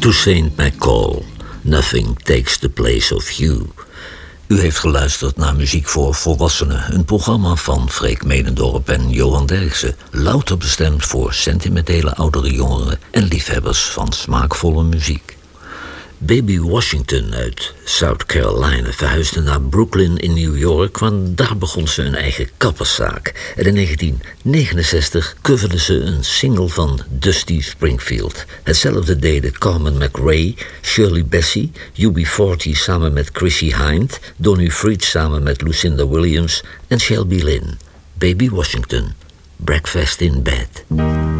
Toussaint McCall, Nothing Takes the Place of You. U heeft geluisterd naar Muziek voor Volwassenen, een programma van Freek Medendorp en Johan Derksen, louter bestemd voor sentimentele oudere jongeren en liefhebbers van smaakvolle muziek. Baby Washington uit South Carolina verhuisde naar Brooklyn in New York, want daar begon ze een eigen kapperszaak. En in 1969 coverde ze een single van Dusty Springfield. Hetzelfde deden Carmen McRae, Shirley Bassey, UB40 samen met Chrissy Hynde, Donnie Freed samen met Lucinda Williams en Shelby Lynne. Baby Washington, Breakfast in Bed.